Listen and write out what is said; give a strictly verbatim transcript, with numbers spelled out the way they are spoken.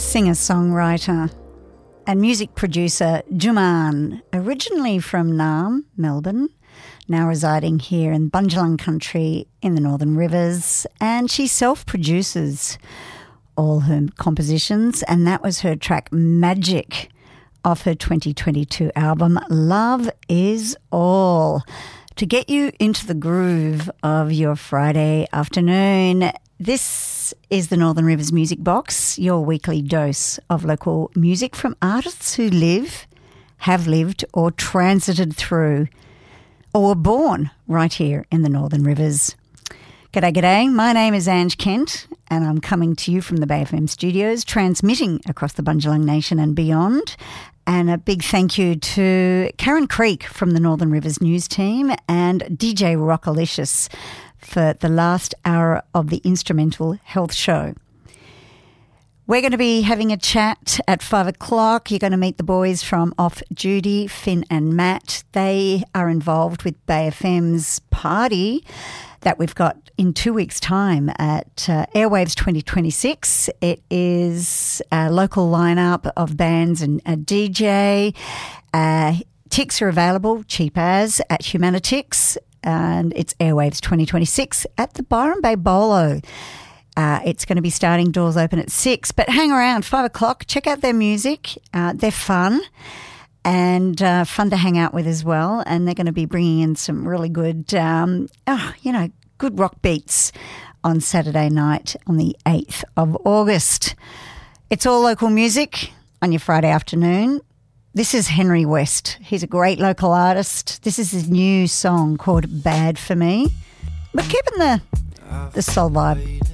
Singer-songwriter and music producer Juman, originally from Naarm, Melbourne, now residing here in Bundjalung country in the Northern Rivers, and she self-produces all her compositions, and that was her track Magic off her twenty twenty-two album Love Is All. To get you into the groove of your Friday afternoon, this is the Northern Rivers Music Box, your weekly dose of local music from artists who live, have lived or transited through or were born right here in the Northern Rivers. G'day, g'day. My name is Ange Kent and I'm coming to you from the Bay F M studios, transmitting across the Bundjalung Nation and beyond. And a big thank you to Karen Creek from the Northern Rivers News team and D J Rockalicious for the last hour of the Instrumental Health Show. We're going to be having a chat at five o'clock. You're going to meet the boys from Off Duty, Finn and Matt. They are involved with Bay F M's party that we've got in two weeks' time at uh, Airwaves twenty twenty-six. It is a local lineup of bands and a D J. Uh, ticks are available, cheap as, at Humanitix, and it's Airwaves twenty twenty-six at the Byron Bay Bolo. Uh, it's going to be starting, doors open at six, but hang around, five o'clock, check out their music. Uh, they're fun and uh, fun to hang out with as well, and they're going to be bringing in some really good, um, oh, you know, good rock beats on Saturday night on the eighth of August. It's all local music on your Friday afternoon. This is Henry West. He's a great local artist. This is his new song called Bad For Me. We're keeping the, the soul vibe.